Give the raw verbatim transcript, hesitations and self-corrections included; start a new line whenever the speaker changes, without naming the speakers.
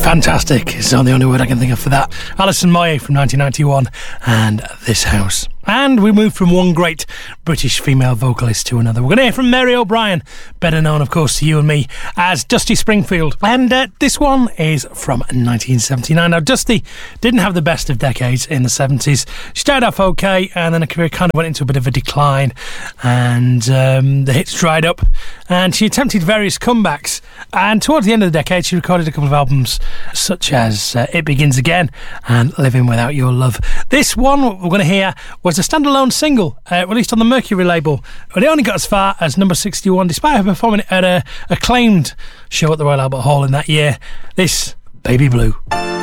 Fantastic is the only word I can think of for that. Alison Moyet from nineteen ninety-one and This House. And we move from one great British female vocalist to another. We're going to hear from Mary O'Brien, better known, of course, to you and me as Dusty Springfield. And uh, this one is from nineteen seventy-nine. Now, Dusty didn't have the best of decades in the seventies. She started off okay, and then her career kind of went into a bit of a decline, and um, the hits dried up, and she attempted various comebacks. And towards the end of the decade, she recorded a couple of albums, such as uh, It Begins Again and Living Without Your Love. This one, what we're going to hear, was a standalone single uh, released on the Mercury label, but it only got as far as number sixty-one, despite her performing at a acclaimed show at the Royal Albert Hall in that year. This, Baby Blue.